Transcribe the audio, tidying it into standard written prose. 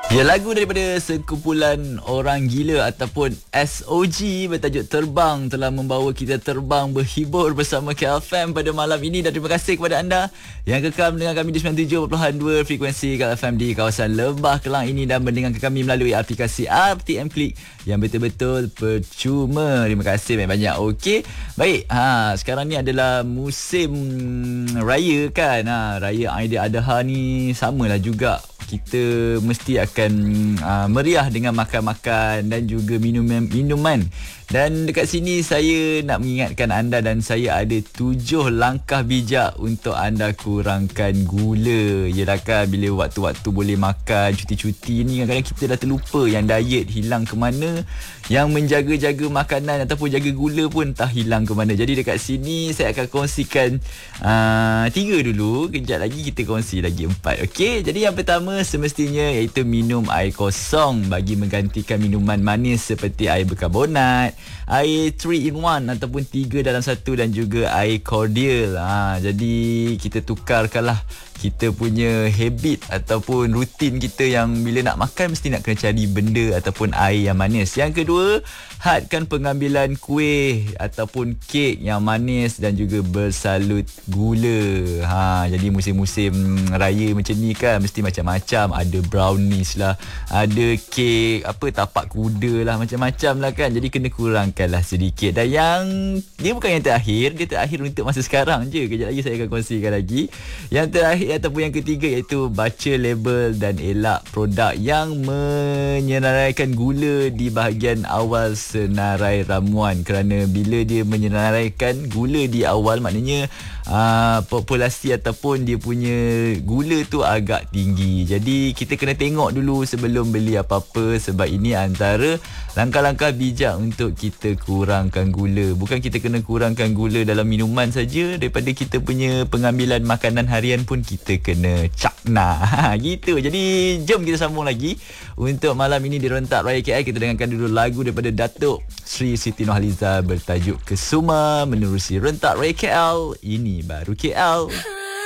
Ya, lagu daripada sekumpulan orang gila ataupun SOG bertajuk Terbang telah membawa kita terbang berhibur bersama KLFM pada malam ini. Dan terima kasih kepada anda yang kekal mendengar kami di 97.2 frekuensi KLFM di kawasan Lebah Kelang ini dan mendengarkan kami melalui aplikasi RTM Klik yang betul-betul percuma. Terima kasih banyak-banyak. Okey. Baik, sekarang ni adalah musim raya kan. Raya Aidiladha ni samalah juga. Kita mesti akan meriah dengan makan-makan dan juga minuman. Dan dekat sini saya nak mengingatkan anda dan saya ada 7 langkah bijak untuk anda kurangkan gula. Yelah kan, bila waktu-waktu boleh makan, cuti-cuti ni kadang-kadang kita dah terlupa yang diet hilang ke mana, yang menjaga-jaga makanan ataupun jaga gula pun entah hilang ke mana. Jadi dekat sini saya akan kongsikan 3 dulu. Kejap lagi kita kongsi lagi 4. Okey, jadi yang pertama semestinya iaitu minum air kosong bagi menggantikan minuman manis seperti air berkarbonat, air 3 in 1 ataupun 3 dalam 1 dan juga air cordial. Jadi kita tukarkanlah kita punya habit ataupun rutin kita yang bila nak makan mesti nak kena cari benda ataupun air yang manis. Yang kedua, hadkan pengambilan kuih ataupun kek yang manis dan juga bersalut gula. Jadi musim-musim raya macam ni kan mesti macam-macam. Ada brownies lah, ada kek tapak kuda lah, macam-macam lah kan. Jadi kena kurangkanlah sedikit. Dan yang dia bukan yang terakhir, dia terakhir untuk masa sekarang je. Kejap lagi saya akan kongsikan lagi. Yang terakhir ataupun yang ketiga iaitu baca label dan elak produk yang menyenaraikan gula di bahagian awal senarai ramuan. Kerana bila dia menyenaraikan gula di awal, maknanya populasi ataupun dia punya gula tu agak tinggi. Jadi kita kena tengok dulu sebelum beli apa-apa, sebab ini antara langkah-langkah bijak untuk kita kurangkan gula. Bukan kita kena kurangkan gula dalam minuman saja, daripada kita punya pengambilan makanan harian pun kita kena cakna. Gitu. Jadi jom kita sambung lagi untuk malam ini di Rentak Raya KL. Kita dengarkan dulu lagu daripada Datuk Sri Siti Nurhaliza bertajuk Kesuma menerusi Rentak Raya KL. Ini baru KL.